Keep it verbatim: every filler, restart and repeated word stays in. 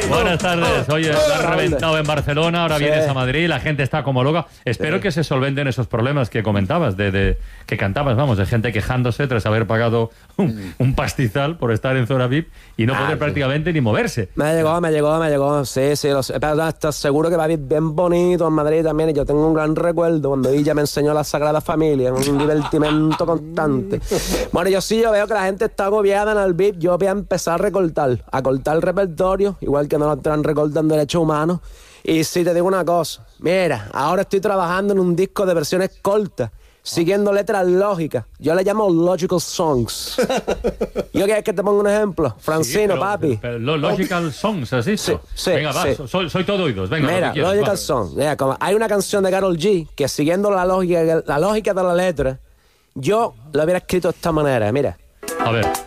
Buenas tardes. Oye, lo has reventado en Barcelona, ahora Sí. vienes a Madrid, la gente está como loca. Espero Sí. que se solventen esos problemas que comentabas, de, de que cantabas, vamos, de gente quejándose tras haber pagado un, un pastizal por estar en zona V I P y no Ah, poder sí. prácticamente ni moverse. Me llegó, me llegó, me llegó. Sí, sí, lo sé. Pero estás seguro que va a ir bien bonito en Madrid también. Y yo tengo un gran recuerdo cuando ella me enseñó la Sagrada Familia, un divertimento constante. Bueno, yo sí, yo veo que la gente está agobiada en el V I P. Yo voy a empezar a recortar, a cortar el repertorio, igual que no lo están recortando derechos humanos. Y sí, te digo una cosa. Mira, ahora estoy trabajando en un disco de versiones cortas, siguiendo letras lógicas. Yo le llamo Logical Songs. ¿Yo quieres que te ponga un ejemplo? Francino, Sí, pero- papi. pero lo- logical Songs, ¿has dicho? Sí, sí, Venga, va, sí. soy, soy todo oídos. Venga, lo Mira, que quieras, Logical va. Song. Mira, como hay una canción de Karol G que siguiendo la lógica, la lógica de la letra, yo lo hubiera escrito de esta manera. Mira. A ver.